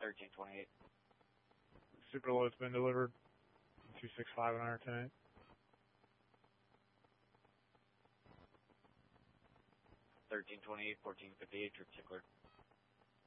1328. Super load's been delivered. 265 and our 10. 1328, 1458, trip tickler.